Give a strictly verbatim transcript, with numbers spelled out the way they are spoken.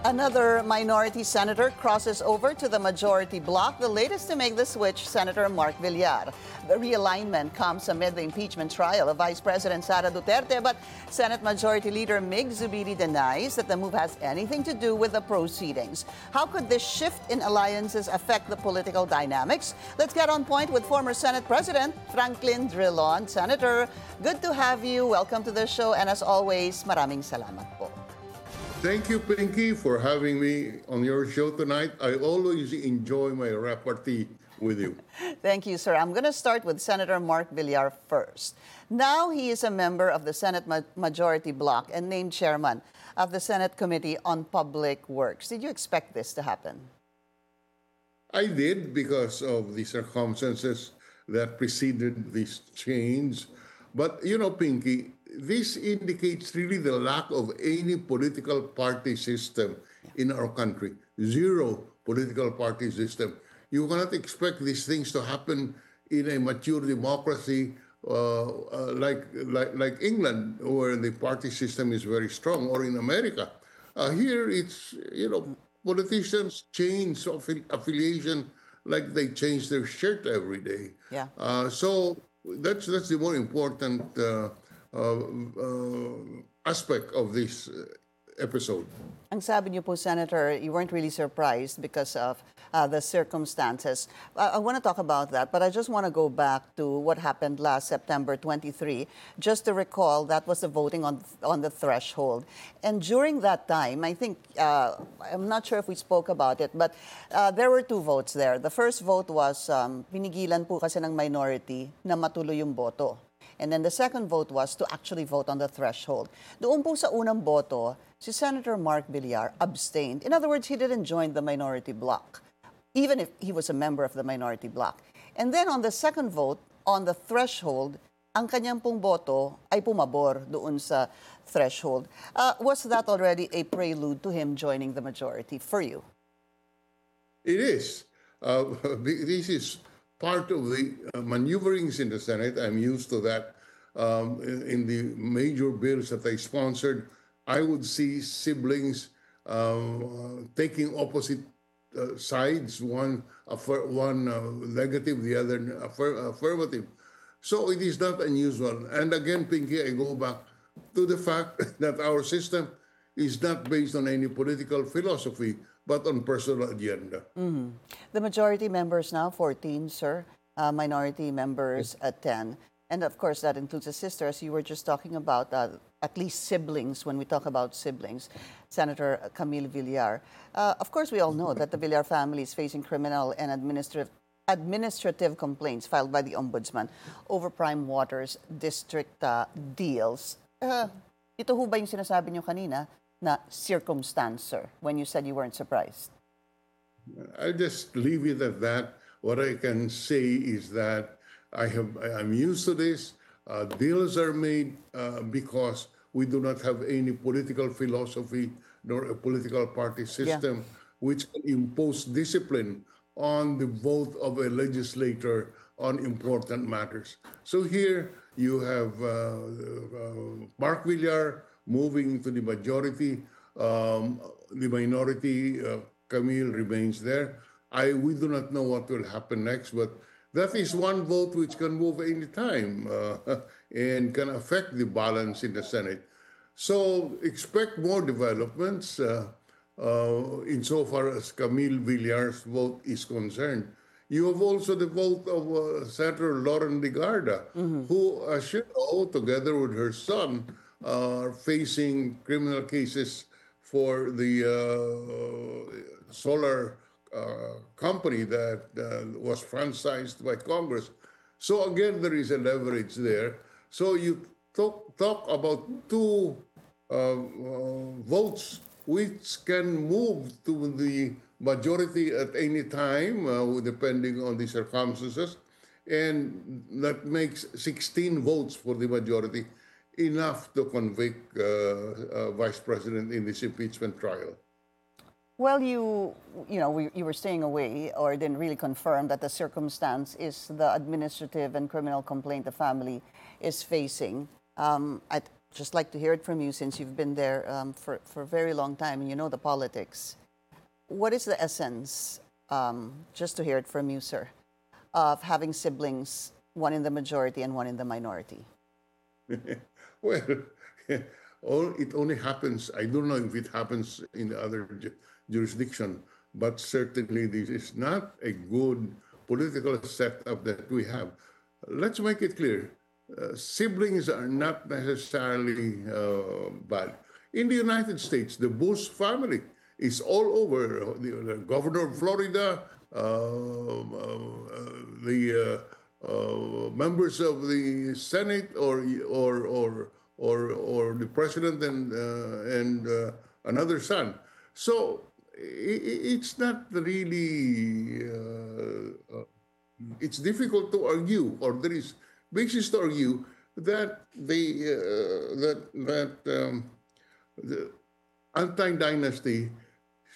Another minority senator crosses over to the majority bloc, the latest to make the switch, Senator Mark Villar. The realignment comes amid the impeachment trial of Vice President Sara Duterte, but Senate Majority Leader Mig Zubiri denies that the move has anything to do with the proceedings. How could this shift in alliances affect the political dynamics? Let's get on point with former Senate President Franklin Drilon. Senator, good to have you. Welcome to the show, and as always, maraming salamat po. Thank you, Pinky, for having me on your show tonight. I always enjoy my repartee with you. Thank you, sir. I'm going to start with Senator Mark Villar first. Now he is a member of the Senate Ma- Majority Bloc and named chairman of the Senate Committee on Public Works. Did you expect this to happen? I did, because of the circumstances that preceded this change. But, you know, Pinky, this indicates really the lack of any political party system in our country. Zero political party system. You cannot expect these things to happen in a mature democracy uh, uh, like, like like England, where the party system is very strong, or in America. Uh, here, it's, you know, politicians change affi- affiliation like they change their shirt every day. Yeah. Uh, so that's that's the more important uh, uh, uh, aspect of this uh, episode. Ang sabi niyo po, Senator, you weren't really surprised because of uh, the circumstances. Uh, I want to talk about that, but I just want to go back to what happened last September twenty-third. Just to recall, that was the voting on on the threshold. And during that time, I think, uh, I'm not sure if we spoke about it, but uh, there were two votes there. The first vote was, um, pinigilan po kasi ng minority na matuloy yung boto. And then the second vote was to actually vote on the threshold. Doon po sa unang boto, si Senator Mark Villar abstained. In other words, he didn't join the minority bloc, even if he was a member of the minority bloc. And then on the second vote, on the threshold, ang kanyang pong boto ay pumabor doon sa threshold. Uh, was that already a prelude to him joining the majority for you? It is. Uh, this is part of the uh, maneuverings in the Senate. I'm used to that. Um, in, in the major bills that I sponsored, I would see siblings uh, taking opposite uh, sides, one affir- one uh, negative, the other affir- affirmative. So it is not unusual. And again, Pinky, I go back to the fact that our system is not based on any political philosophy, but on personal agenda. Mm-hmm. The majority members now, fourteen, sir. Uh, minority members at ten. And of course, that includes a sister, as you were just talking about, uh, at least siblings, when we talk about siblings, Senator Camille Villar. Uh, of course, we all know that the Villar family is facing criminal and administrative administrative complaints filed by the Ombudsman over Prime Water's district uh, deals. Uh, ito ho ba yung sinasabi niyo kanina na circumstance, sir, when you said you weren't surprised? I'll just leave it at that. What I can say is that I have, I'm used to this. Uh, deals are made uh, because we do not have any political philosophy nor a political party system yeah. which can impose discipline on the vote of a legislator on important matters. So here you have uh, uh, Mark Villar moving to the majority. Um, the minority, uh, Camille, remains there. I we do not know what will happen next, but that is one vote which can move any time uh, and can affect the balance in the Senate. So expect more developments uh, uh, insofar as Camille Villar's vote is concerned. You have also the vote of uh, Senator Lauren Legarda, mm-hmm. who, as you know, together with her son, are facing criminal cases for the uh, solar uh, company that uh, was franchised by Congress. So again, there is a leverage there. So you talk, talk about two uh, uh, votes which can move to the majority at any time, uh, depending on the circumstances, and that makes sixteen votes for the majority, enough to convict uh, uh, Vice President in this impeachment trial. Well, you, you know, we, you were staying away or didn't really confirm that the circumstance is the administrative and criminal complaint the family is facing. Um, I, just like to hear it from you since you've been there um, for, for a very long time and you know the politics. What is the essence, um, just to hear it from you, sir, of having siblings, one in the majority and one in the minority? Well, all, it only happens, I don't know if it happens in the other ju- jurisdiction, but certainly this is not a good political setup that we have. Let's make it clear. Uh, siblings are not necessarily uh, bad. In the United States, the Bush family is all over. uh, The, the governor of Florida, uh, uh, the uh, uh, members of the Senate, or or or or, or the president and uh, and uh, another son. So i- i- it's not really. Uh, uh, it's difficult to argue, or there is basis to argue that the uh, that that um, the Antine dynasty